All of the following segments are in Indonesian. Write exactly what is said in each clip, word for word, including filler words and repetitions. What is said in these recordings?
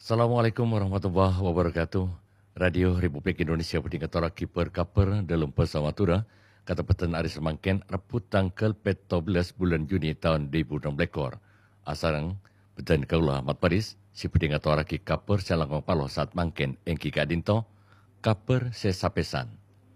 Assalamualaikum warahmatullahi wabarakatuh. Radio Republik Indonesia berdingkat tora kiper kaper dalam pesawat kata petan hari semangken Rabu tanggal empat belas bulan Juni tahun dua ribu enam belas. Asarang petan kaulah Mat Paris si berdingkat tora ki kaper salangkong palo saat mangken engki kadinto kaper sesapesan.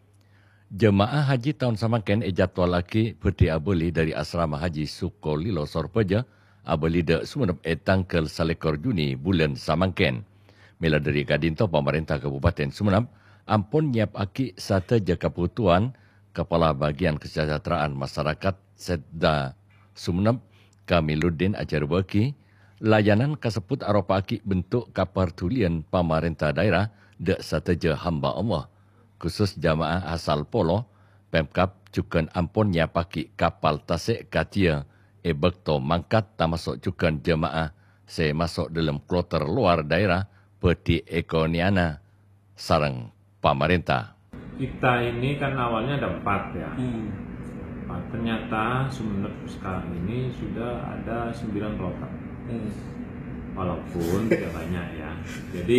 Jemaah haji tahun samangken ejadwal laki berdi abeli dari asrama haji Sukolilo Sorpeja abeli de sumenep etangkel salekor Juni bulan samangken. Mila dari kadinto pemerintah Kabupaten Sumenep ampun nyiap aki sateja kebutuhan Kepala Bagian Kesejahteraan Masyarakat Sedda Sumenep Kamiluddin Ajarwaki layanan kasebut arupa aki bentuk kapartulian pemerintah daerah de sateja hamba Allah khusus jamaah asal Polo Pemkap cukan ampun nyiapaki kapal tasik katia e bekto mangkat termasuk cukan jemaah se masuk dalam kloter luar daerah peti ekoniana sarang pemerintah. Kita ini kan awalnya ada empat ya. Hmm. Empat. Ternyata Sumenep sekarang ini sudah ada sembilan kloter. Hmm. Walaupun tidak banyak ya. Jadi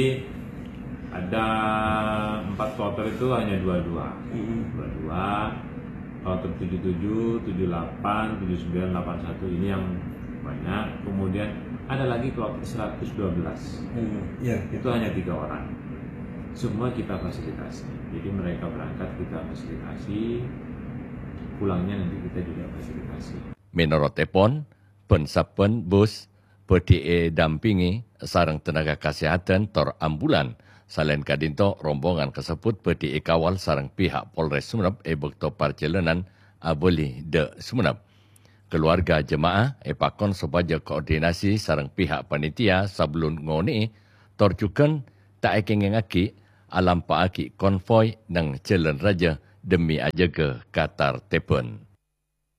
ada empat kloter itu hanya dua-dua. Hmm. Dua-dua. Kloter tujuh puluh tujuh, tujuh puluh delapan, tujuh puluh sembilan, delapan puluh satu ini yang banyak. Kemudian ada lagi kloter seratus dua belas. Hmm. Ya, itu hanya tiga orang. Semua kita fasilitasi. Jadi mereka berangkat kita fasilitasi, pulangnya nanti kita juga fasilitasi. Menurut Epon, pensapen bus P D E dampingi sarang tenaga kesehatan tor ambulan. Selain kadinto rombongan tersebut P D E kawal sarang pihak Polres Sumenep e bekto perjalanan aboli de Sumenep. Keluarga jemaah e pakon sebagai koordinasi sarang pihak panitia sebelum ngoni torjukan tak ekengengaki alam paaki konvoy nang jalan raja demi ajaga Qatar Tepun.